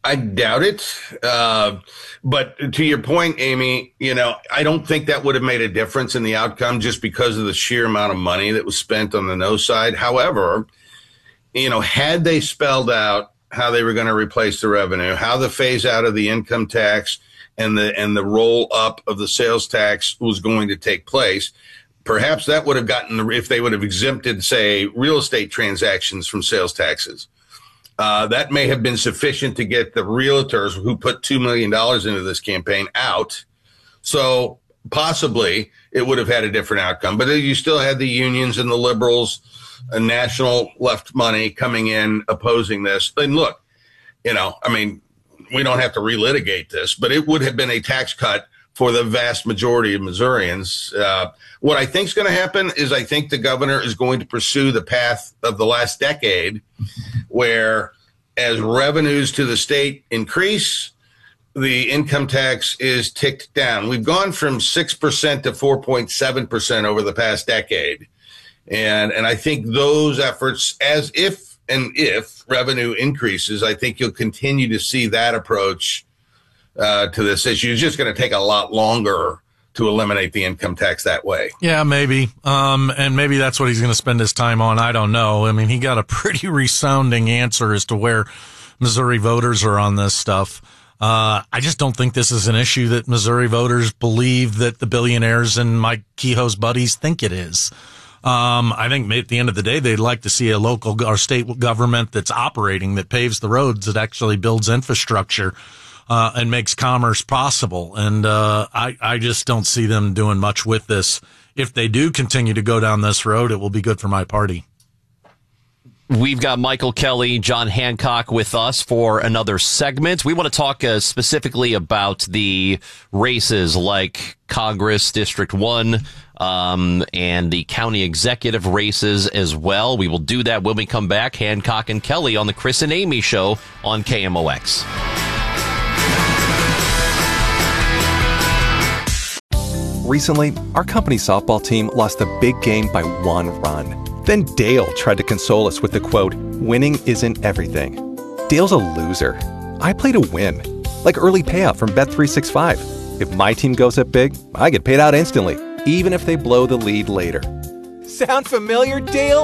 I doubt it. But to your point, Amy, I don't think that would have made a difference in the outcome just because of the sheer amount of money that was spent on the no side. However, had they spelled out how they were going to replace the revenue, how the phase out of the income tax and the roll up of the sales tax was going to take place, perhaps that would have gotten, if they would have exempted, say, real estate transactions from sales taxes. That may have been sufficient to get the realtors who put $2 million into this campaign out. So possibly it would have had a different outcome. But you still had the unions and the liberals and national left money coming in opposing this. And look, we don't have to relitigate this, but it would have been a tax cut for the vast majority of Missourians. What I think is going to happen is I think the governor is going to pursue the path of the last decade, where as revenues to the state increase, the income tax is ticked down. We've gone from 6% to 4.7% over the past decade. And I think those efforts, if revenue increases, I think you'll continue to see that approach to this issue. It's just going to take a lot longer to eliminate the income tax that way. Yeah, maybe. And maybe that's what he's going to spend his time on. I don't know. I mean, he got a pretty resounding answer as to where Missouri voters are on this stuff. I just don't think this is an issue that Missouri voters believe that the billionaires and Mike Kehoe's buddies think it is. I think at the end of the day, they'd like to see a local or state government that's operating, that paves the roads, that actually builds infrastructure, and makes commerce possible. And I just don't see them doing much with this. If they do continue to go down this road, it will be good for my party. We've got Michael Kelly, John Hancock with us for another segment. We want to talk specifically about the races like Congress District 1 and the county executive races as well. We will do that when we come back. Hancock and Kelly on the Chris and Amy Show on KMOX. Recently, our company's softball team lost a big game by 1 run. Then Dale tried to console us with the quote, "Winning isn't everything." Dale's a loser. I play to win. Like early payout from Bet365. If my team goes up big, I get paid out instantly, even if they blow the lead later. Sound familiar, Dale?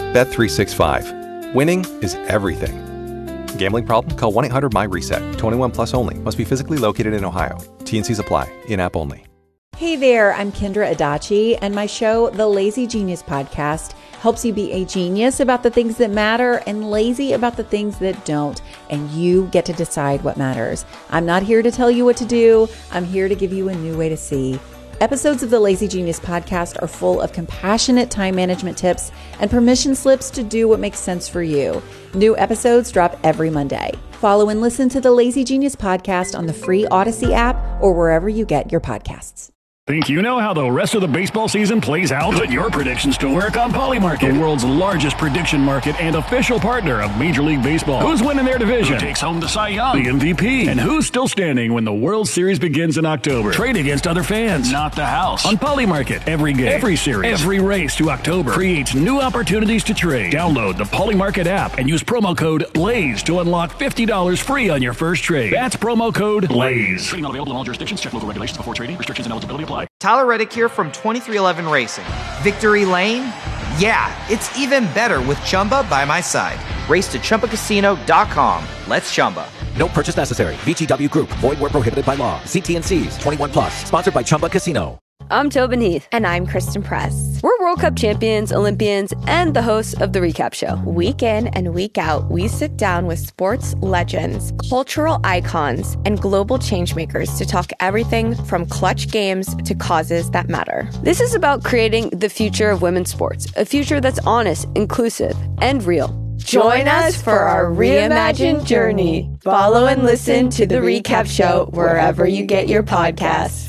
Bet365. Winning is everything. Gambling problem? Call 1-800-MY-RESET. 21 plus only. Must be physically located in Ohio. T&Cs apply. In-app only. Hey there, I'm Kendra Adachi, and my show, The Lazy Genius Podcast, helps you be a genius about the things that matter and lazy about the things that don't, and you get to decide what matters. I'm not here to tell you what to do. I'm here to give you a new way to see. Episodes of the Lazy Genius Podcast are full of compassionate time management tips and permission slips to do what makes sense for you. New episodes drop every Monday. Follow and listen to the Lazy Genius Podcast on the free Odyssey app or wherever you get your podcasts. Think you know how the rest of the baseball season plays out? Put your predictions to work on Polymarket, the world's largest prediction market and official partner of Major League Baseball. Who's winning their division? Who takes home the Cy Young, the MVP? And who's still standing when the World Series begins in October? Trade against other fans, not the house. On Polymarket, every game, every series, every race to October creates new opportunities to trade. Download the Polymarket app and use promo code BLAZE to unlock $50 free on your first trade. That's promo code BLAZE. Trading not available in all jurisdictions. Check local regulations before trading. Restrictions and eligibility apply. Tyler Reddick here from 2311 Racing. Victory Lane? Yeah, it's even better with Chumba by my side. Race to ChumbaCasino.com. Let's Chumba. No purchase necessary. VGW Group. Void where prohibited by law. See T&Cs. 21 plus. Sponsored by Chumba Casino. I'm Tobin Heath. And I'm Kristen Press. We're World Cup champions, Olympians, and the hosts of The Recap Show. Week in and week out, we sit down with sports legends, cultural icons, and global changemakers to talk everything from clutch games to causes that matter. This is about creating the future of women's sports, a future that's honest, inclusive, and real. Join us for our reimagined journey. Follow and listen to The Recap Show wherever you get your podcasts.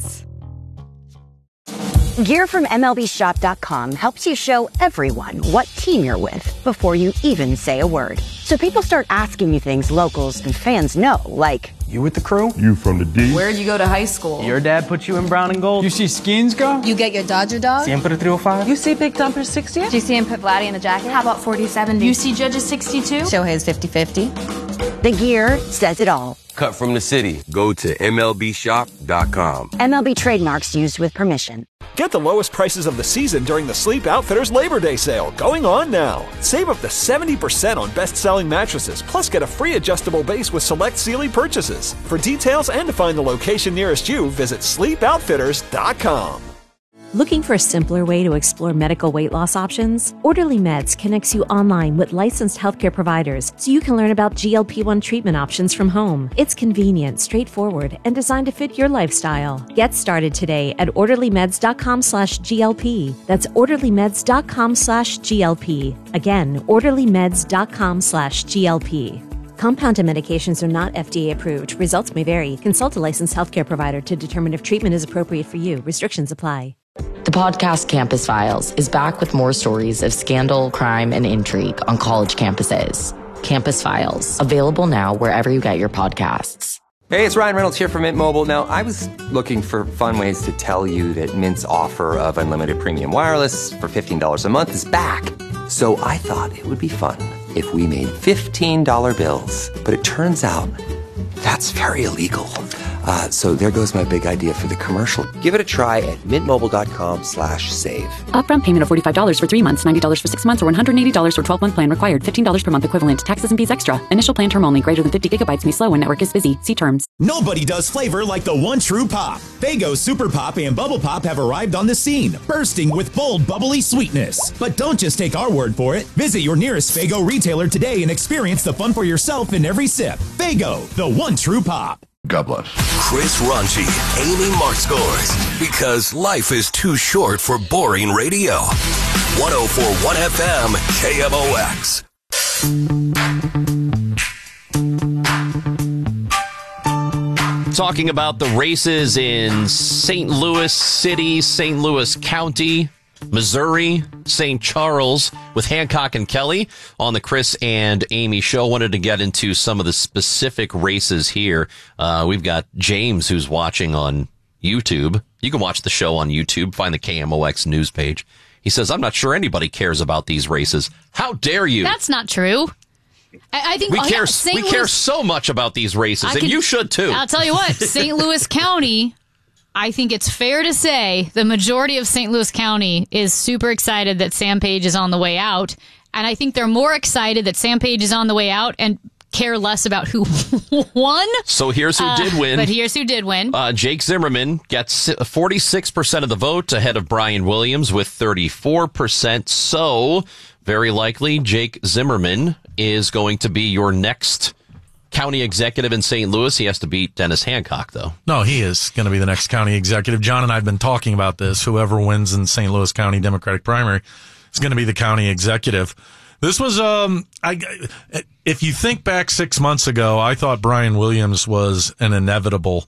Gear from MLBShop.com helps you show everyone what team you're with before you even say a word. So people start asking you things locals and fans know, like, You with the crew? You from the D? Where'd you go to high school? Your dad put you in brown and gold? You see Skins go? You get your Dodger dog? Siempre 305? You see Big Dumper 60? Do you see him put Vladdy in the jacket? How about 40-70? You see Judges 62? Shohei's 50-50. The gear says it all. Cut from the city. Go to MLBshop.com. MLB trademarks used with permission. Get the lowest prices of the season during the Sleep Outfitters Labor Day sale going on now. Save up to 70% on best-selling mattresses, plus get a free adjustable base with select Sealy purchases. For details and to find the location nearest you, visit sleepoutfitters.com. Looking for a simpler way to explore medical weight loss options? Orderly Meds connects you online with licensed healthcare providers so you can learn about GLP-1 treatment options from home. It's convenient, straightforward, and designed to fit your lifestyle. Get started today at orderlymeds.com/GLP. That's orderlymeds.com/GLP. Again, orderlymeds.com/GLP. Compounded medications are not FDA approved. Results may vary. Consult a licensed healthcare provider to determine if treatment is appropriate for you. Restrictions apply. The podcast Campus Files is back with more stories of scandal, crime, and intrigue on college campuses. Campus Files, available now wherever you get your podcasts. Hey, it's Ryan Reynolds here from Mint Mobile. Now, I was looking for fun ways to tell you that Mint's offer of unlimited premium wireless for $15 a month is back. So I thought it would be fun if we made $15 bills. But it turns out that's very illegal. So there goes my big idea for the commercial. Give it a try at mintmobile.com/save. Upfront payment of $45 for 3 months, $90 for 6 months, or $180 for 12-month plan required. $15 per month equivalent. Taxes and fees extra. Initial plan term only. Greater than 50 gigabytes may slow when network is busy. See terms. Nobody does flavor like the one true pop. Faygo Super Pop and Bubble Pop have arrived on the scene, bursting with bold, bubbly sweetness. But don't just take our word for it. Visit your nearest Faygo retailer today and experience the fun for yourself in every sip. Faygo, the one true pop. God bless. Chris Raunchy, Amy Markscores, because life is too short for boring radio. 104.1 FM, KMOX. Talking about the races in St. Louis City, St. Louis County, Missouri, St. Charles, with Hancock and Kelly on the Chris and Amy show. Wanted to get into some of the specific races here. We've got James who's watching on YouTube. You can watch the show on YouTube. Find the KMOX news page. He says, I'm not sure anybody cares about these races. How dare you? That's not true. I think we care so much about these races, and you should too. I'll tell you what, St. Louis County, I think it's fair to say the majority of St. Louis County is super excited that Sam Page is on the way out. And I think they're more excited that Sam Page is on the way out and care less about who won. So here's who did win. But here's who did win. Jake Zimmerman gets 46% of the vote ahead of Brian Williams with 34%. So very likely Jake Zimmerman is going to be your next county executive in St. Louis. He has to beat Dennis Hancock, though. No, he is going to be the next county executive. John and I have been talking about this. Whoever wins in St. Louis County Democratic primary is going to be the county executive. This was, if you think back 6 months ago, I thought Brian Williams was an inevitable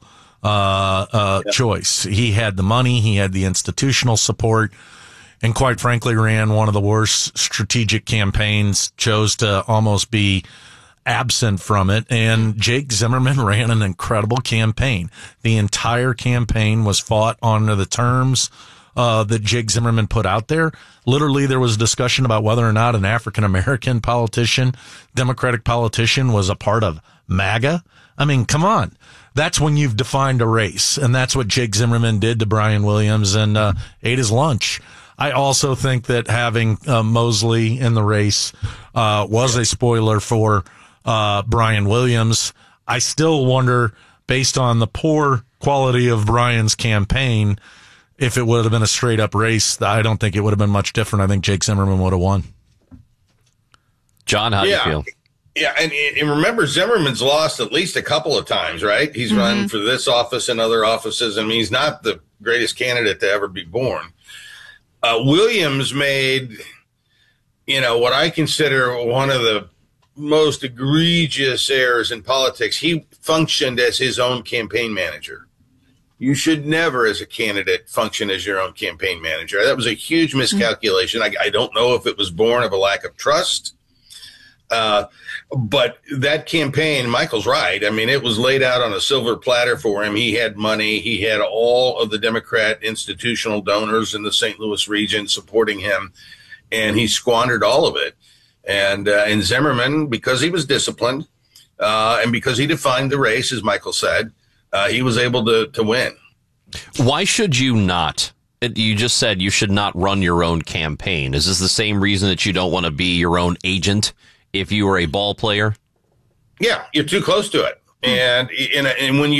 choice. He had the money, he had the institutional support, and quite frankly ran one of the worst strategic campaigns, chose to almost be absent from it, and Jake Zimmerman ran an incredible campaign. The entire campaign was fought under the terms that Jake Zimmerman put out there. Literally, there was a discussion about whether or not an African-American politician, Democratic politician, was a part of MAGA. I mean, come on. That's when you've defined a race, and that's what Jake Zimmerman did to Brian Williams and ate his lunch. I also think that having Mosley in the race was a spoiler for Brian Williams. I still wonder, based on the poor quality of Brian's campaign, if it would have been a straight up race. I don't think it would have been much different. I think Jake Zimmerman would have won. John, how do you feel? Yeah, and remember, Zimmerman's lost at least a couple of times, right? He's run for this office and other offices. I mean, he's not the greatest candidate to ever be born. Williams made, what I consider one of the most egregious errors in politics. He functioned as his own campaign manager. You should never, as a candidate, function as your own campaign manager. That was a huge miscalculation. I don't know if it was born of a lack of trust. But that campaign, Michael's right. I mean, it was laid out on a silver platter for him. He had money. He had all of the Democrat institutional donors in the St. Louis region supporting him, and he squandered all of it. And Zimmerman, because he was disciplined and because he defined the race, as Michael said, he was able to win. Why should you not? You just said you should not run your own campaign. Is this the same reason that you don't want to be your own agent if you were a ball player? Yeah, you're too close to it. And when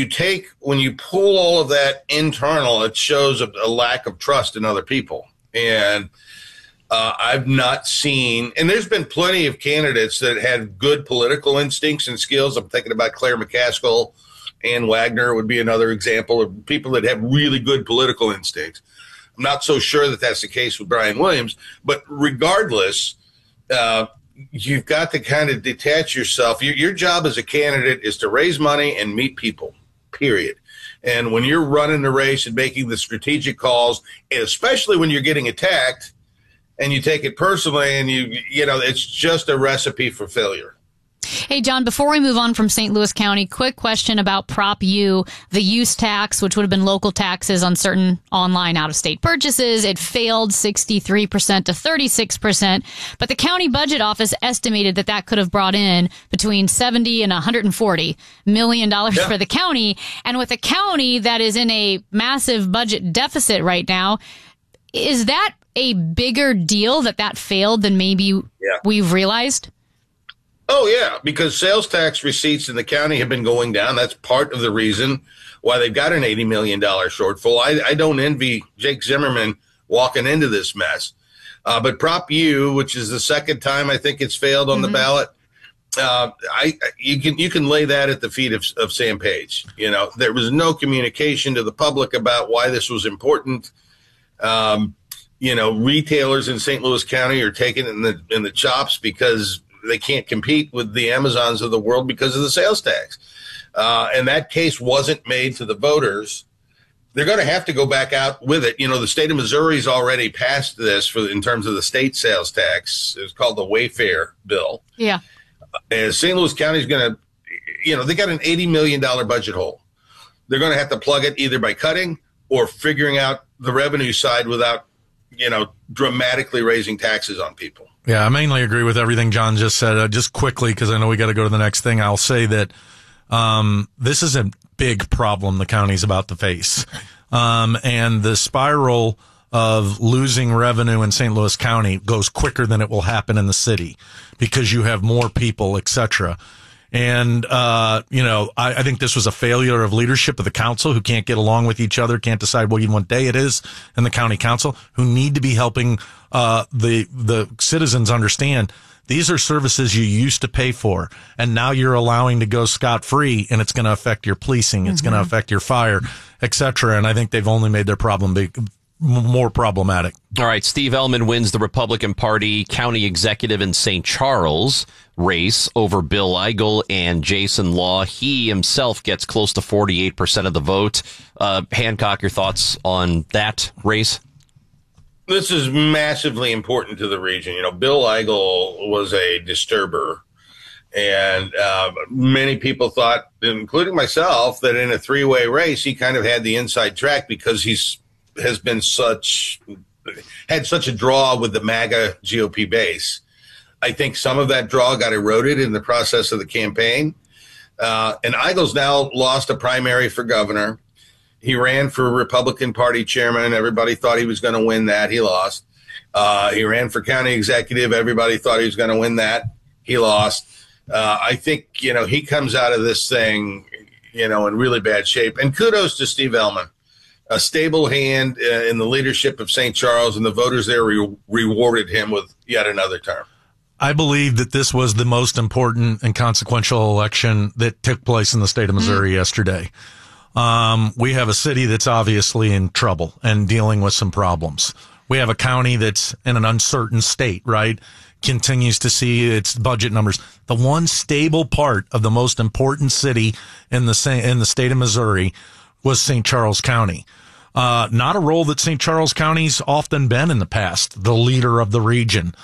you pull all of that internal, it shows a lack of trust in other people. And I've not seen, and there's been plenty of candidates that had good political instincts and skills. I'm thinking about Claire McCaskill. Ann Wagner would be another example of people that have really good political instincts. I'm not so sure that that's the case with Brian Williams, but regardless, you've got to kind of detach yourself. Your job as a candidate is to raise money and meet people, period. And when you're running the race and making the strategic calls, and especially when you're getting attacked and you take it personally and it's just a recipe for failure. Hey, John, before we move on from St. Louis County, quick question about Prop U, the use tax, which would have been local taxes on certain online out-of-state purchases. It failed 63% to 36%, but the county budget office estimated that could have brought in between $70 and $140 million for the county. And with a county that is in a massive budget deficit right now, is that a bigger deal that failed than maybe we've realized? Oh, yeah, because sales tax receipts in the county have been going down. That's part of the reason why they've got an $80 million shortfall. I don't envy Jake Zimmerman walking into this mess. But Prop U, which is the second time I think it's failed on the ballot, you can lay that at the feet of Sam Page. There was no communication to the public about why this was important. Retailers in St. Louis County are taking it in the chops because they can't compete with the Amazons of the world because of the sales tax. And that case wasn't made to the voters. They're going to have to go back out with it. The state of Missouri's already passed this in terms of the state sales tax. It's called the Wayfair bill. Yeah. And St. Louis County is going to, they got an $80 million budget hole. They're going to have to plug it either by cutting or figuring out the revenue side without, dramatically raising taxes on people. Yeah, I mainly agree with everything John just said. Just quickly, because I know we got to go to the next thing, I'll say that this is a big problem the county's about to face. And the spiral of losing revenue in St. Louis County goes quicker than it will happen in the city because you have more people, et cetera. And, I think this was a failure of leadership of the council who can't get along with each other, can't decide what day it is, and the county council who need to be helping the citizens understand these are services you used to pay for, and now you're allowing to go scot-free, and it's going to affect your policing, it's going to affect your fire, et cetera. And I think they've only made their problem more problematic. All right, Steve Ellman wins the Republican Party county executive in St. Charles race over Bill Eigel and Jason Law. He himself gets close to 48% of the vote. Hancock, your thoughts on that race? This is massively important to the region. Bill Eigel was a disturber, and many people thought, including myself, that in a three-way race, he kind of had the inside track because had such a draw with the MAGA GOP base. I think some of that draw got eroded in the process of the campaign. And Eigel's now lost a primary for governor. He ran for Republican Party chairman. Everybody thought he was going to win that. He lost. He ran for county executive. Everybody thought he was going to win that. He lost. I think, he comes out of this thing, in really bad shape. And kudos to Steve Ellman. A stable hand in the leadership of St. Charles, and the voters there rewarded him with yet another term. I believe that this was the most important and consequential election that took place in the state of Missouri yesterday. We have a city that's obviously in trouble and dealing with some problems. We have a county that's in an uncertain state, right? Continues to see its budget numbers. The one stable part of the most important city in the state of Missouri was St. Charles County. Not a role that St. Charles County's often been in the past, the leader of the region.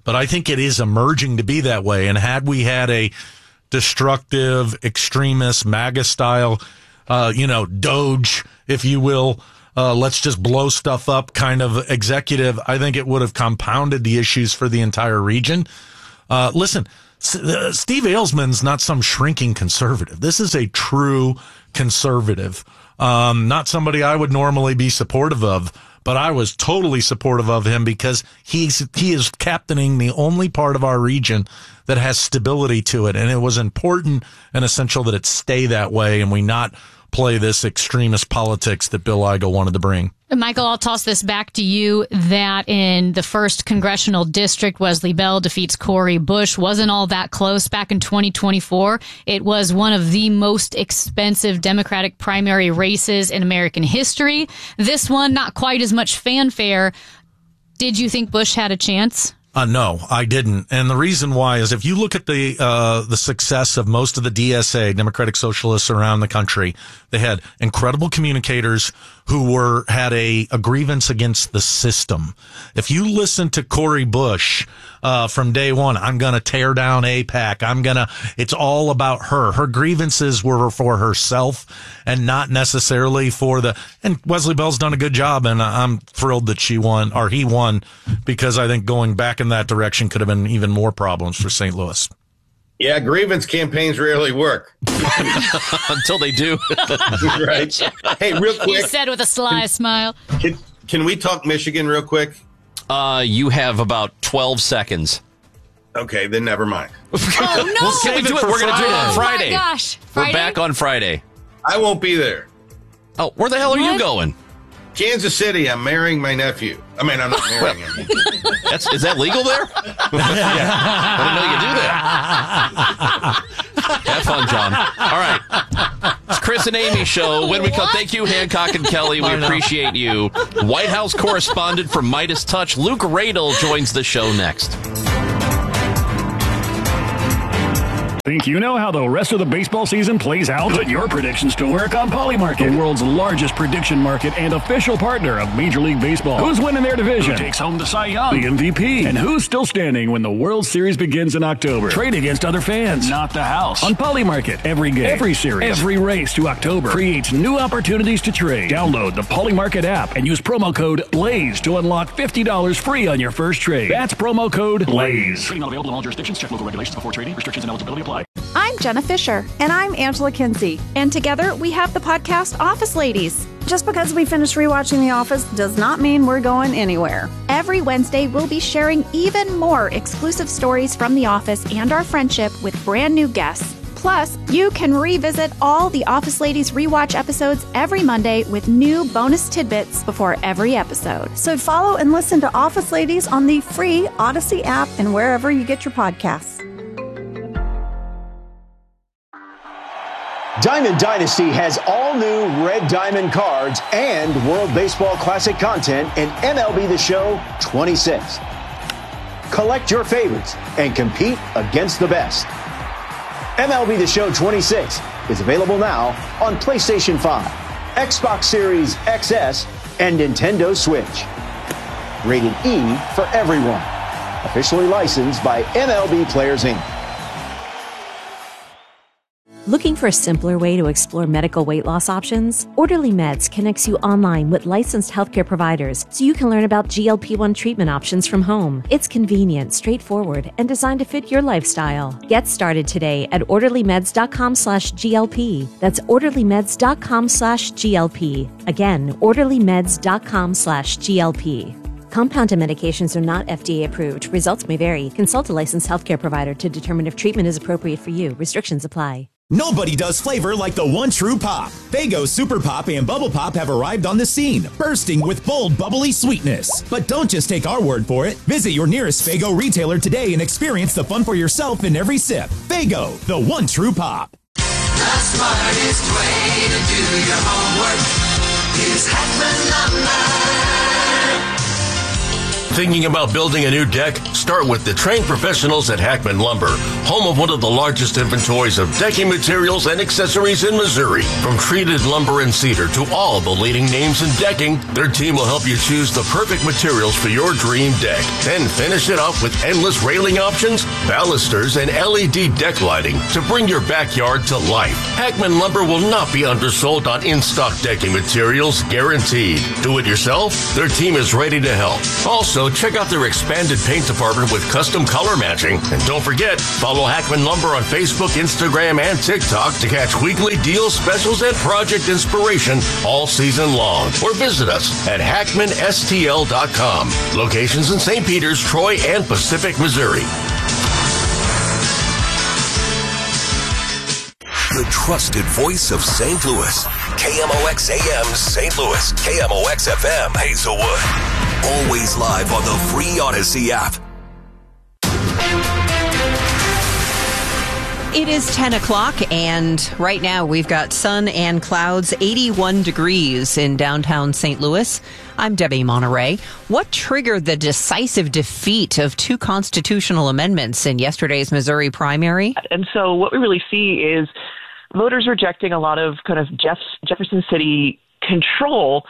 but I think it is emerging to be that way. And had we had a destructive, extremist, MAGA style, Doge, if you will, let's just blow stuff up kind of executive, I think it would have compounded the issues for the entire region. Listen, Steve Ailsman's not some shrinking conservative. This is a true conservative. Not somebody I would normally be supportive of, but I was totally supportive of him because he is captaining the only part of our region that has stability to it. And it was important and essential that it stay that way and we not play this extremist politics that Bill Igo wanted to bring. Michael, I'll toss this back to you, that in the 1st congressional district, Wesley Bell defeats Cori Bush. Wasn't all that close back in 2024. It was one of the most expensive Democratic primary races in American history. This one, not quite as much fanfare. Did you think Bush had a chance? No, I didn't. And the reason why is if you look at the success of most of the DSA, Democratic Socialists around the country, they had incredible communicators who had a grievance against the system. If you listen to Cori Bush, from day one, I'm going to tear down AIPAC. It's all about her. Her grievances were for herself and not necessarily and Wesley Bell's done a good job, and I'm thrilled that he won, because I think going back in that direction could have been even more problems for St. Louis. Yeah, grievance campaigns rarely work. Until they do. Right. Hey, real quick. He said with a sly smile. Can we talk Michigan real quick? You have about 12 seconds. Okay, then never mind. Oh, no. We'll save it. We're going to do it on Friday. Oh, my gosh. Friday? We're back on Friday. I won't be there. Oh, where the hell are you going? Kansas City. I'm marrying my nephew. I mean, I'm not marrying him. Is that legal there? I didn't know you do that. Have fun, John. All right. It's Chris and Amy show. When we come, thank you, Hancock and Kelly. We appreciate you. White House correspondent from Midas Touch, Luke Radel, joins the show next. Think you know how the rest of the baseball season plays out? Put your predictions to work on Polymarket, the world's largest prediction market and official partner of Major League Baseball. Who's winning their division? Who takes home the Cy Young, the MVP? And who's still standing when the World Series begins in October? Trade against other fans, not the house. On Polymarket, every game, every series, every race to October creates new opportunities to trade. Download the Polymarket app and use promo code BLAZE to unlock $50 free on your first trade. That's promo code BLAZE. Trading not available in all jurisdictions. Check local regulations before trading. Restrictions and eligibility apply. I'm Jenna Fisher. And I'm Angela Kinsey. And together we have the podcast Office Ladies. Just because we finished rewatching The Office does not mean we're going anywhere. Every Wednesday, we'll be sharing even more exclusive stories from The Office and our friendship with brand new guests. Plus, you can revisit all the Office Ladies rewatch episodes every Monday with new bonus tidbits before every episode. So follow and listen to Office Ladies on the free Odyssey app and wherever you get your podcasts. Diamond Dynasty has all new Red Diamond cards and World Baseball Classic content in MLB The Show 26. Collect your favorites and compete against the best. MLB The Show 26 is available now on PlayStation 5, Xbox Series XS, and Nintendo Switch. Rated E for everyone. Officially licensed by MLB Players Inc. Looking for a simpler way to explore medical weight loss options? Orderly Meds connects you online with licensed healthcare providers so you can learn about GLP-1 treatment options from home. It's convenient, straightforward, and designed to fit your lifestyle. Get started today at orderlymeds.com/GLP. That's orderlymeds.com/GLP. Again, orderlymeds.com/GLP. Compounded medications are not FDA approved. Results may vary. Consult a licensed healthcare provider to determine if treatment is appropriate for you. Restrictions apply. Nobody does flavor like the one true pop. Faygo Super Pop and Bubble Pop have arrived on the scene, bursting with bold, bubbly sweetness. But don't just take our word for it. Visit your nearest Faygo retailer today and experience the fun for yourself in every sip. Faygo, the one true pop. The smartest way to do your homework is Heckman Lumber. Thinking about building a new deck? Start with the trained professionals at Hackman Lumber, home of one of the largest inventories of decking materials and accessories in Missouri. From treated lumber and cedar to all the leading names in decking, their team will help you choose the perfect materials for your dream deck. Then finish it off with endless railing options, balusters, and LED deck lighting to bring your backyard to life. Hackman Lumber will not be undersold on in-stock decking materials, guaranteed. Do it yourself? Their team is ready to help. Also, check out their expanded paint department with custom color matching. And don't forget, follow Hackman Lumber on Facebook, Instagram, and TikTok to catch weekly deals, specials, and project inspiration all season long. Or visit us at hackmanstl.com. Locations in St. Peters, Troy, and Pacific, Missouri. The trusted voice of St. Louis. KMOX AM St. Louis. KMOX FM Hazelwood. Always live on the free Odyssey app. It is 10 o'clock, and right now we've got sun and clouds, 81 degrees in downtown St. Louis. I'm Debbie Monterey. What triggered the decisive defeat of two constitutional amendments in yesterday's Missouri primary? And so what we really see is voters rejecting a lot of kind of Jefferson City control.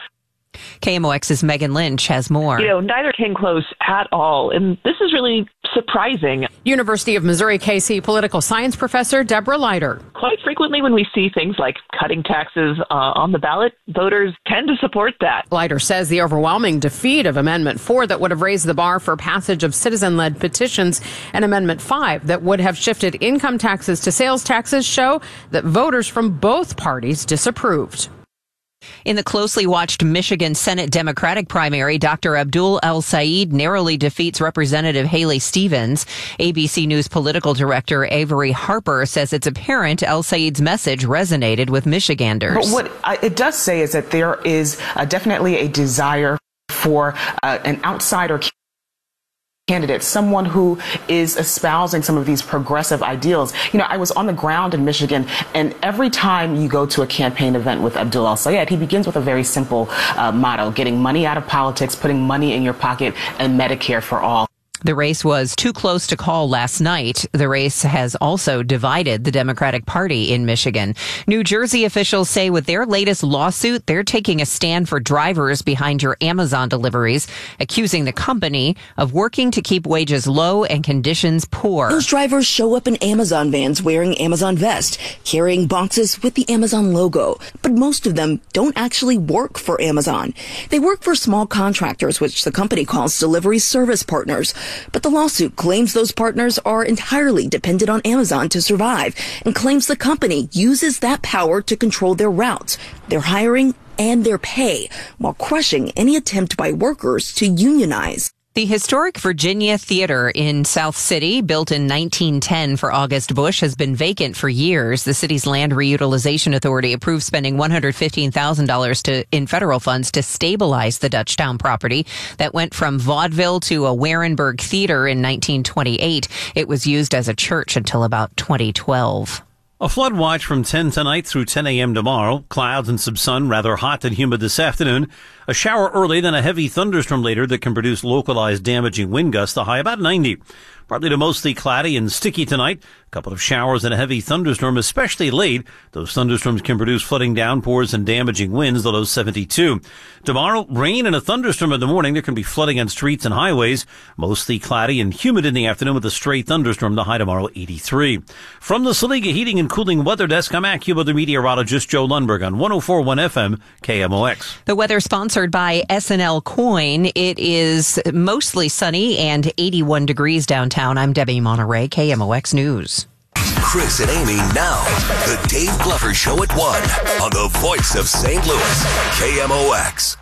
KMOX's Megan Lynch has more. Neither came close at all. And this is really surprising. University of Missouri KC political science professor Deborah Leiter. Quite frequently when we see things like cutting taxes on the ballot, voters tend to support that. Leiter says the overwhelming defeat of Amendment 4 that would have raised the bar for passage of citizen-led petitions and Amendment 5 that would have shifted income taxes to sales taxes show that voters from both parties disapproved. In the closely watched Michigan Senate Democratic primary, Dr. Abdul El-Sayed narrowly defeats Representative Haley Stevens. ABC News political director Avery Harper says it's apparent El-Sayed's message resonated with Michiganders. But what it does say is that there is definitely a desire for an outsider candidate, someone who is espousing some of these progressive ideals. I was on the ground in Michigan, and every time you go to a campaign event with Abdul El-Sayed, he begins with a very simple motto: getting money out of politics, putting money in your pocket, and Medicare for all. The race was too close to call last night. The race has also divided the Democratic Party in Michigan. New Jersey officials say with their latest lawsuit, they're taking a stand for drivers behind your Amazon deliveries, accusing the company of working to keep wages low and conditions poor. Those drivers show up in Amazon vans wearing Amazon vests, carrying boxes with the Amazon logo. But most of them don't actually work for Amazon. They work for small contractors, which the company calls delivery service partners. But the lawsuit claims those partners are entirely dependent on Amazon to survive and claims the company uses that power to control their routes, their hiring, and their pay, while crushing any attempt by workers to unionize. The historic Virginia Theater in South City, built in 1910 for August Bush, has been vacant for years. The city's Land Reutilization Authority approved spending $115,000 in federal funds to stabilize the Dutchtown property that went from vaudeville to a Warenberg Theater in 1928. It was used as a church until about 2012. A flood watch from 10 tonight through 10 a.m. tomorrow. Clouds and some sun, rather hot and humid this afternoon. A shower early, then a heavy thunderstorm later that can produce localized damaging wind gusts, the high about 90. Partly to mostly cloudy and sticky tonight. A couple of showers and a heavy thunderstorm, especially late. Those thunderstorms can produce flooding downpours and damaging winds, the low 72. Tomorrow, rain and a thunderstorm in the morning. There can be flooding on streets and highways. Mostly cloudy and humid in the afternoon with a stray thunderstorm, the high tomorrow 83. From the Saliga Heating and Cooling Weather Desk, I'm AccuWeather meteorologist Joe Lundberg on 104.1 FM KMOX. The weather sponsored by SNL Coin. It is mostly sunny and 81 degrees downtown. I'm Debbie Monterey, KMOX News. Chris and Amy now. The Dave Glover Show at 1 on the voice of St. Louis, KMOX.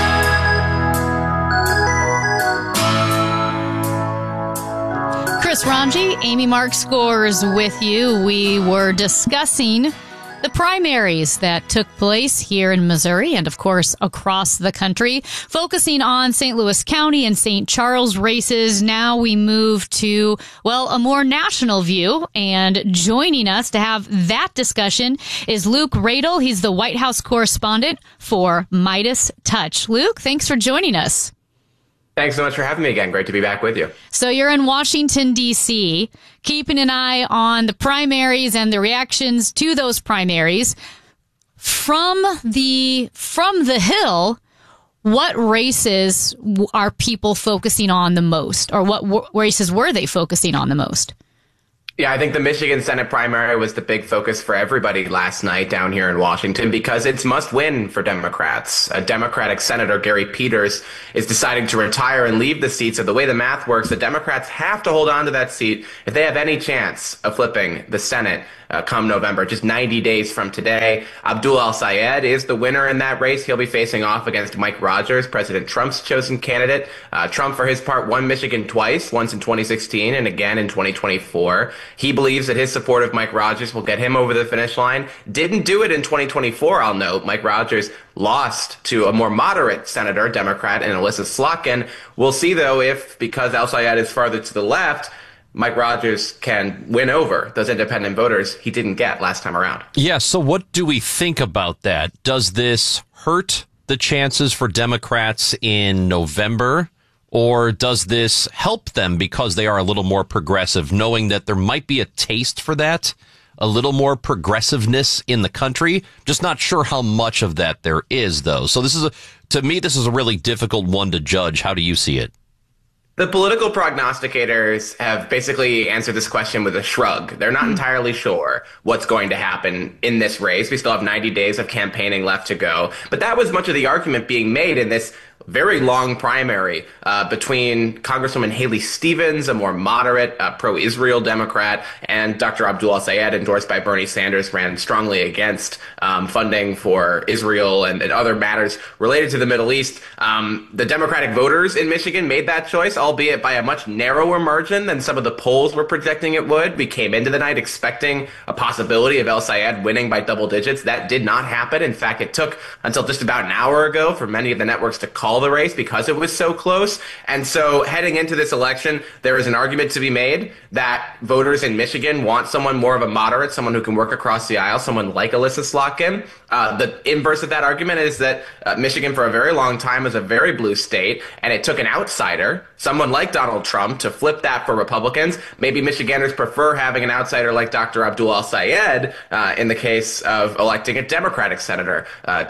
Chris Ranji, Amy Mark Scores with you. We were discussing the primaries that took place here in Missouri and, of course, across the country, focusing on St. Louis County and St. Charles races. Now we move to, a more national view. And joining us to have that discussion is Luke Radel. He's the White House correspondent for Midas Touch. Luke, thanks for joining us. Thanks so much for having me again. Great to be back with you. So you're in Washington, D.C., keeping an eye on the primaries and the reactions to those primaries. From the Hill, what races are people focusing on the most? Or what races were they focusing on the most? Yeah, I think the Michigan Senate primary was the big focus for everybody last night down here in Washington because it's must win for Democrats. Democratic Senator Gary Peters is deciding to retire and leave the seat. So the way the math works, the Democrats have to hold on to that seat if they have any chance of flipping the Senate come November, just 90 days from today. Abdul El-Sayed is the winner in that race. He'll be facing off against Mike Rogers, President Trump's chosen candidate. Trump, for his part, won Michigan twice, once in 2016 and again in 2024. He believes that his support of Mike Rogers will get him over the finish line. Didn't do it in 2024, I'll note. Mike Rogers lost to a more moderate senator, Democrat, and Alyssa Slotkin. We'll see, though, if, because El-Sayed is farther to the left, Mike Rogers can win over those independent voters he didn't get last time around. Yeah, so what do we think about that? Does this hurt the chances for Democrats in November? Or does this help them because they are a little more progressive, knowing that there might be a taste for that, a little more progressiveness in the country? Just not sure how much of that there is, though. So to me, this is a really difficult one to judge. How do you see it? The political prognosticators have basically answered this question with a shrug. They're not entirely sure what's going to happen in this race. We still have 90 days of campaigning left to go. But that was much of the argument being made in this very long primary between Congresswoman Haley Stevens, a more moderate pro-Israel Democrat, and Dr. Abdul El-Sayed, endorsed by Bernie Sanders, ran strongly against funding for Israel and other matters related to the Middle East. The Democratic voters in Michigan made that choice, albeit by a much narrower margin than some of the polls were projecting it would. We came into the night expecting a possibility of El-Sayed winning by double digits. That did not happen. In fact, it took until just about an hour ago for many of the networks to call the race because it was so close. And so heading into this election, there is an argument to be made that voters in Michigan want someone more of a moderate, someone who can work across the aisle, someone like Alyssa Slotkin. The inverse of that argument is that Michigan for a very long time was a very blue state, and it took an outsider, someone like Donald Trump, to flip that for Republicans. Maybe Michiganders prefer having an outsider like Dr. Abdul El-Sayed in the case of electing a Democratic senator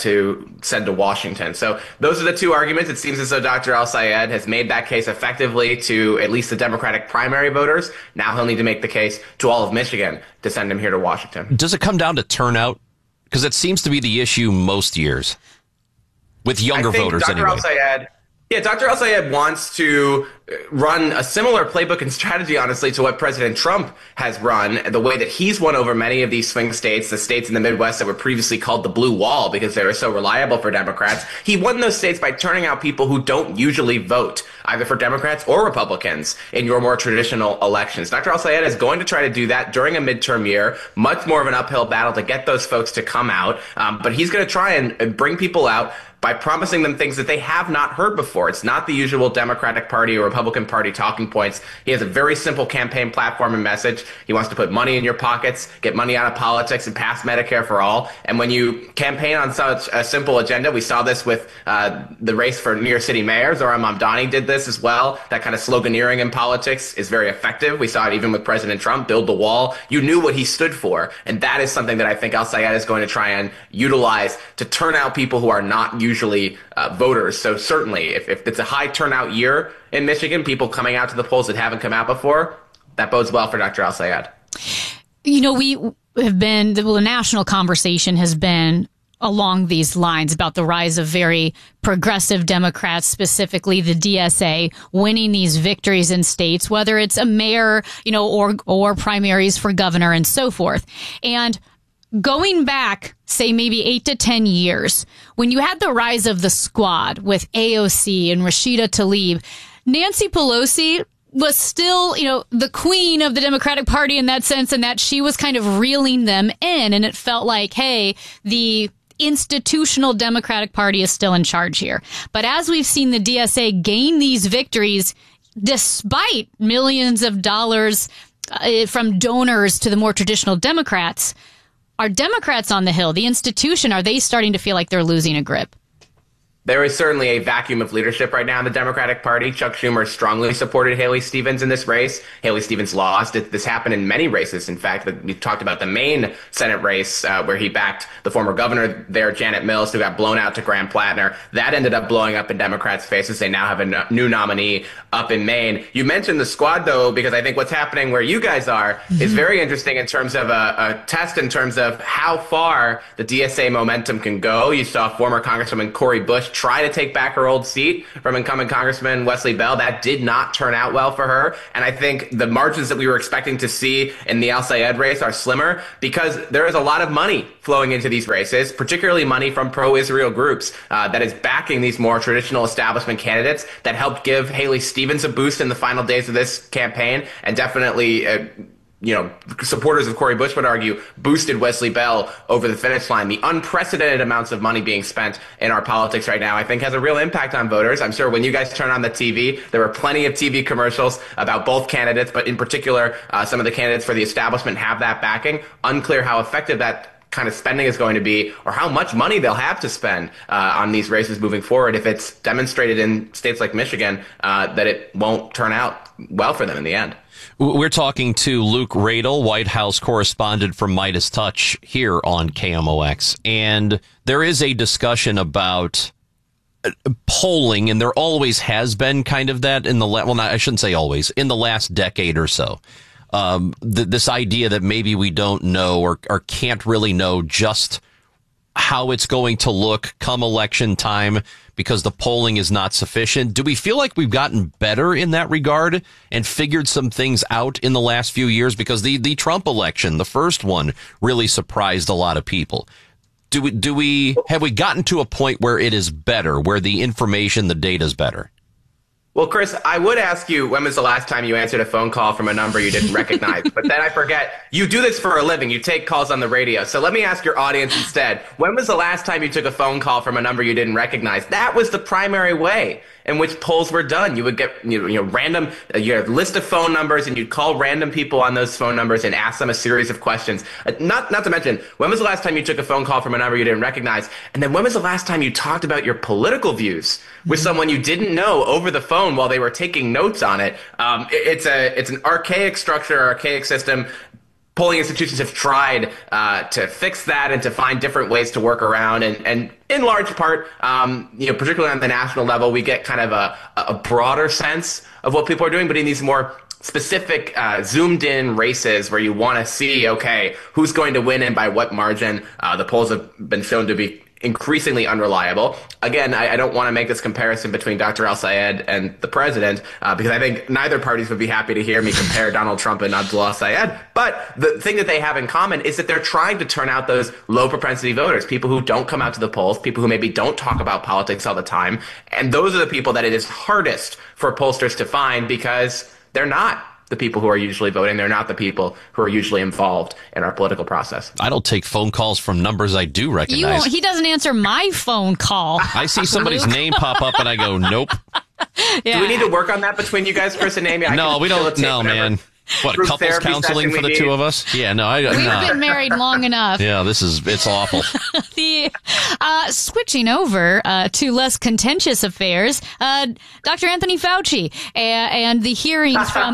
to send to Washington. So those are the two arguments. It seems as though Dr. El-Sayed has made that case effectively to at least the Democratic primary voters. Now he'll need to make the case to all of Michigan to send him here to Washington. Does it come down to turnout? Because it seems to be the issue most years with younger voters anyway. Dr. El-Sayed wants to run a similar playbook and strategy, honestly, to what President Trump has run, the way that he's won over many of these swing states, the states in the Midwest that were previously called the blue wall because they were so reliable for Democrats. He won those states by turning out people who don't usually vote, either for Democrats or Republicans, in your more traditional elections. Dr. El-Sayed is going to try to do that during a midterm year, much more of an uphill battle to get those folks to come out, but he's going to try and bring people out by promising them things that they have not heard before. It's not the usual Democratic Party or Republican Party talking points. He has a very simple campaign platform and message. He wants to put money in your pockets, get money out of politics, and pass Medicare for all. And when you campaign on such a simple agenda, we saw this with the race for New York City mayor. Zohran Mamdani did this as well. That kind of sloganeering in politics is very effective. We saw it even with President Trump, build the wall. You knew what he stood for. And that is something that I think El-Sayed is going to try and utilize to turn out people who are not usually voters. So certainly, if it's a high turnout year in Michigan, people coming out to the polls that haven't come out before, that bodes well for Dr. El-Sayed. You know, we have been, the national conversation has been along these lines about the rise of very progressive Democrats, specifically the DSA, winning these victories in states, whether it's a mayor, you know, or primaries for governor and so forth. And going back, say maybe 8 to 10 years, when you had the rise of the squad with AOC and Rashida Tlaib, Nancy Pelosi was still, you know, the queen of the Democratic Party in that sense, and that she was kind of reeling them in. And it felt like, hey, the institutional Democratic Party is still in charge here. But as we've seen the DSA gain these victories, despite millions of dollars from donors to the more traditional Democrats, are Democrats on the Hill, the institution, are they starting to feel like they're losing a grip? There is certainly a vacuum of leadership right now in the Democratic Party. Chuck Schumer strongly supported Haley Stevens in this race. Haley Stevens lost. This happened in many races. In fact, we talked about the Maine Senate race where he backed the former governor there, Janet Mills, who got blown out to Graham Plattner. That ended up blowing up in Democrats' faces. They now have a new nominee up in Maine. You mentioned the squad, though, because I think what's happening where you guys are is very interesting in terms of a test in terms of how far the DSA momentum can go. You saw former Congresswoman Cori Bush try to take back her old seat from incumbent Congressman Wesley Bell. That did not turn out well for her. And I think the margins that we were expecting to see in the Al Sayed race are slimmer because there is a lot of money flowing into these races, particularly money from pro-Israel groups that is backing these more traditional establishment candidates that helped give Haley Stevens a boost in the final days of this campaign and definitely supporters of Cori Bush would argue, boosted Wesley Bell over the finish line. The unprecedented amounts of money being spent in our politics right now, I think, has a real impact on voters. I'm sure when you guys turn on the TV, there were plenty of TV commercials about both candidates, but in particular, some of the candidates for the establishment have that backing. Unclear how effective that kind of spending is going to be or how much money they'll have to spend on these races moving forward if it's demonstrated in states like Michigan that it won't turn out well for them in the end. We're talking to Luke Radel, White House correspondent from Midas Touch here on KMOX. And there is a discussion about polling, and there always has been kind of that in the I shouldn't say always, in the last decade or so. This idea that maybe we don't know or can't really know just how it's going to look come election time because the polling is not sufficient. Do we feel like we've gotten better in that regard and figured some things out in the last few years? Because the Trump election, the first one, really surprised a lot of people. Have we gotten to a point where it is better, where the information, the data is better? Well, Chris, I would ask you, when was the last time you answered a phone call from a number you didn't recognize? But then I forget, you do this for a living. You take calls on the radio. So let me ask your audience instead, when was the last time you took a phone call from a number you didn't recognize? That was the primary way in which polls were done. You would get random, you had a list of phone numbers and you'd call random people on those phone numbers and ask them a series of questions. Not to mention, when was the last time you took a phone call from a number you didn't recognize? And then when was the last time you talked about your political views with someone you didn't know over the phone while they were taking notes on it? It's an archaic structure, archaic system. Polling institutions have tried to fix that and to find different ways to work around. And in large part, particularly on the national level, we get kind of a broader sense of what people are doing. But in these more specific zoomed in races where you want to see, okay, who's going to win and by what margin, the polls have been shown to be increasingly unreliable. Again, I don't want to make this comparison between Dr. Al Sayed and the president because I think neither parties would be happy to hear me compare Donald Trump and Abdullah Al Sayed. But the thing that they have in common is that they're trying to turn out those low propensity voters, people who don't come out to the polls, people who maybe don't talk about politics all the time. And those are the people that it is hardest for pollsters to find because they're not the people who are usually voting. They're not the people who are usually involved in our political process. I don't take phone calls from numbers I do recognize. He doesn't answer my phone call. I see somebody's name pop up and I go, nope. Yeah. Do we need to work on that between you guys, Chris and Amy? No, we don't. No, man. What, couples counseling for the two of us? Yeah, no. We've been married long enough. Yeah, it's awful. Switching over to less contentious affairs, Dr. Anthony Fauci and the hearings from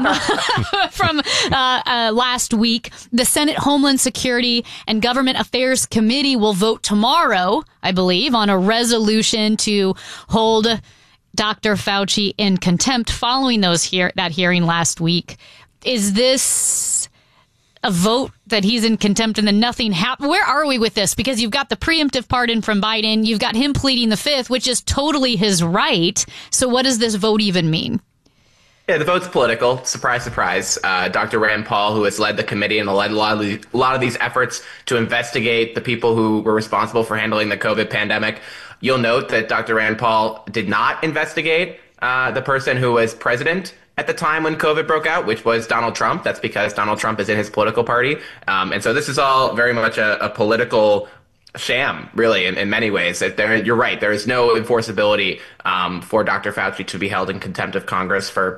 last week. The Senate Homeland Security and Government Affairs Committee will vote tomorrow, I believe, on a resolution to hold Dr. Fauci in contempt following that hearing last week. Is this a vote that he's in contempt and then nothing happened? Where are we with this? Because you've got the preemptive pardon from Biden. You've got him pleading the fifth, which is totally his right. So what does this vote even mean? Yeah, the vote's political. Surprise, surprise. Dr. Rand Paul, who has led the committee and led a lot of these efforts to investigate the people who were responsible for handling the COVID pandemic. You'll note that Dr. Rand Paul did not investigate the person who was president at the time when COVID broke out, which was Donald Trump. That's because Donald Trump is in his political party. And so this is all very much a political sham, really, in many ways. You're right. There is no enforceability for Dr. Fauci to be held in contempt of Congress for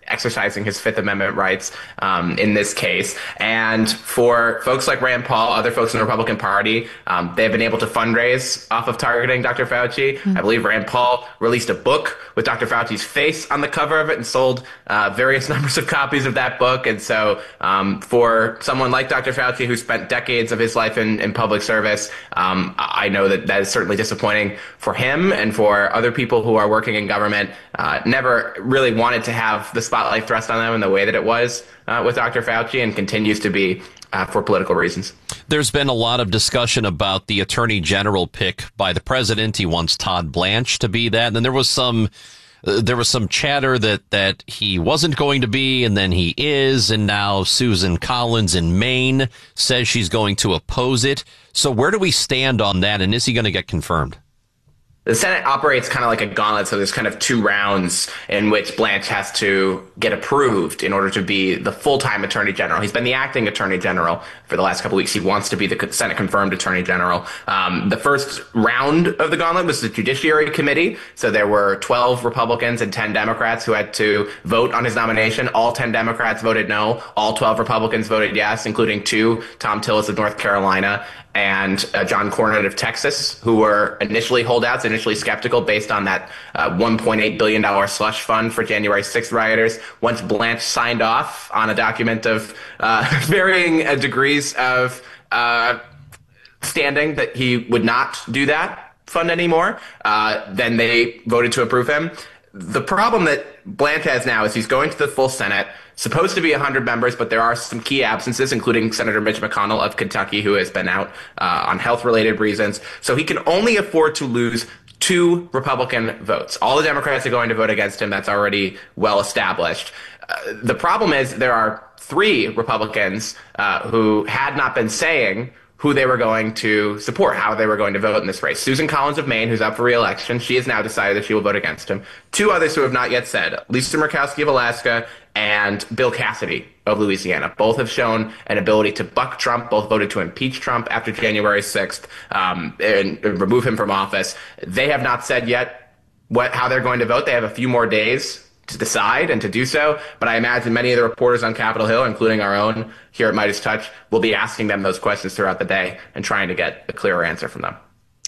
exercising his Fifth Amendment rights in this case. And for folks like Rand Paul, other folks in the Republican Party, they've been able to fundraise off of targeting Dr. Fauci. I believe Rand Paul released a book with Dr. Fauci's face on the cover of it and sold various numbers of copies of that book. And so for someone like Dr. Fauci, who spent decades of his life in public service, I know that is certainly disappointing for him and for other people who are working in government. Never really wanted to have the spotlight thrust on them in the way that it was with Dr. Fauci, and continues to be for political reasons. There's been a lot of discussion about the Attorney General pick by the president. He wants Todd Blanche to be that. And then there was some chatter that he wasn't going to be, and then he is. And now Susan Collins in Maine says she's going to oppose it. So where do we stand on that? And is he going to get confirmed? The Senate operates kind of like a gauntlet, so there's kind of 2 rounds in which Blanche has to get approved in order to be the full-time Attorney General. He's been the acting Attorney General for the last couple of weeks. He wants to be the Senate-confirmed Attorney General. The first round of the gauntlet was the Judiciary Committee, so there were 12 Republicans and 10 Democrats who had to vote on his nomination. All 10 Democrats voted no. All 12 Republicans voted yes, including 2, Tom Tillis of North Carolina and John Cornyn of Texas, who were initially holdouts, initially skeptical based on that $1.8 billion slush fund for January 6th rioters. Once Blanche signed off on a document of varying degrees of standing that he would not do that fund anymore, then they voted to approve him. The problem that Blanche has now is he's going to the full Senate, supposed to be 100 members, but there are some key absences, including Senator Mitch McConnell of Kentucky, who has been out on health-related reasons. So he can only afford to lose 2 Republican votes. All the Democrats are going to vote against him. That's already well established. The problem is there are 3 Republicans who had not been saying who they were going to support, how they were going to vote in this race. Susan Collins of Maine, who's up for re-election, she has now decided that she will vote against him. 2 others who have not yet said, Lisa Murkowski of Alaska and Bill Cassidy of Louisiana. Both have shown an ability to buck Trump. Both voted to impeach Trump after January 6th and remove him from office. They have not said yet how they're going to vote. They have a few more days to decide and to do so, but I imagine many of the reporters on Capitol Hill, including our own here at Midas Touch, will be asking them those questions throughout the day and trying to get a clearer answer from them.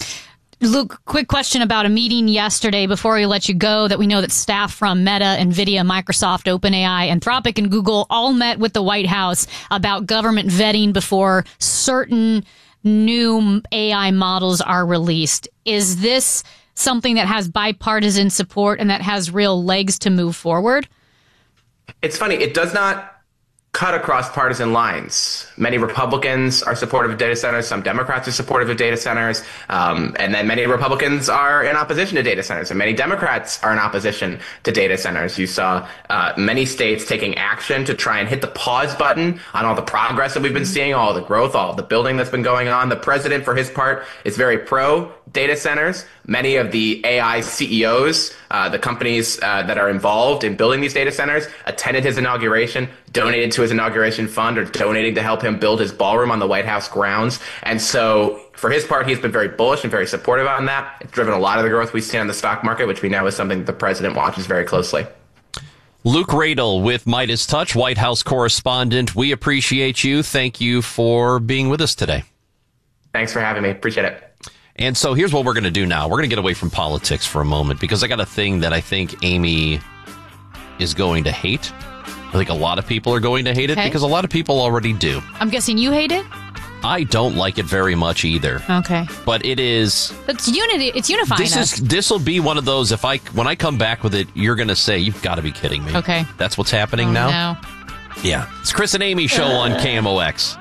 Luke, quick question about a meeting yesterday before we let you go that we know that staff from Meta, NVIDIA, Microsoft, OpenAI, Anthropic, and Google all met with the White House about government vetting before certain new AI models are released. Is this something that has bipartisan support and that has real legs to move forward? It's funny. It does not cut across partisan lines. Many Republicans are supportive of data centers. Some Democrats are supportive of data centers. And then many Republicans are in opposition to data centers. And many Democrats are in opposition to data centers. You saw many states taking action to try and hit the pause button on all the progress that we've been seeing, all the growth, all the building that's been going on. The president, for his part, is very pro data centers. Many of the AI CEOs, the companies that are involved in building these data centers, attended his inauguration, donated to his inauguration fund, or donating to help him build his ballroom on the White House grounds. And so for his part, he's been very bullish and very supportive on that. It's driven a lot of the growth we've seen on the stock market, which we know is something that the president watches very closely. Luke Radel with Midas Touch, White House correspondent. We appreciate you. Thank you for being with us today. Thanks for having me. Appreciate it. And so here's what we're going to do now. We're going to get away from politics for a moment because I got a thing that I think Amy is going to hate. I think a lot of people are going to hate it because a lot of people already do. I'm guessing you hate it? I don't like it very much either. Okay. But it is... It's unity. It's unifying us. This will be one of those, when I come back with it, you're going to say, you've got to be kidding me. Okay. That's what's happening now? No. Yeah. It's Chris and Amy show on KMOX.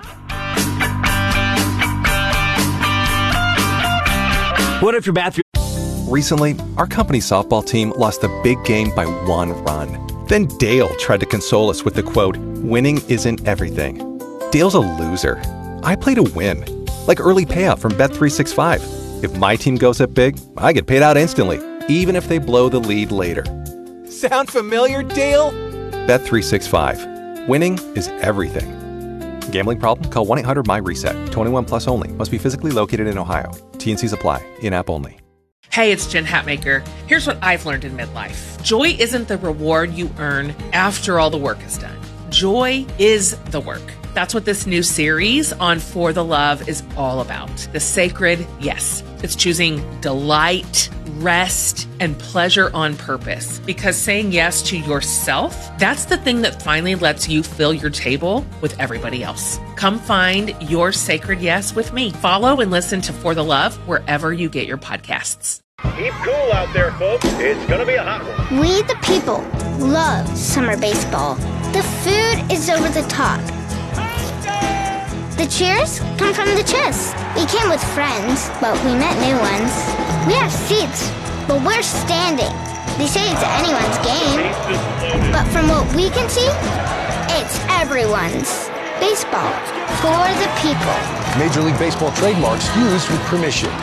What if your bathroom... Recently, our company softball team lost a big game by 1 run. Then Dale tried to console us with the quote, "Winning isn't everything." Dale's a loser. I play to win. Like early payout from Bet365. If my team goes up big, I get paid out instantly, even if they blow the lead later. Sound familiar, Dale? Bet365. Winning is everything. Gambling problem? Call 1-800-MY-RESET. 21 plus only. Must be physically located in Ohio. T&Cs apply. In-app only. Hey, it's Jen Hatmaker. Here's what I've learned in midlife. Joy isn't the reward you earn after all the work is done. Joy is the work. That's what this new series on For the Love is all about. The sacred yes. It's choosing delight, rest, and pleasure on purpose. Because saying yes to yourself, that's the thing that finally lets you fill your table with everybody else. Come find your sacred yes with me. Follow and listen to For the Love wherever you get your podcasts. Keep cool out there, folks. It's going to be a hot one. We, the people, love summer baseball. The food is over the top. The cheers come from the chest. We came with friends, but we met new ones. We have seats, but we're standing. They say it's anyone's game, but from what we can see, it's everyone's. Baseball for the people. Major League Baseball trademarks used with permission.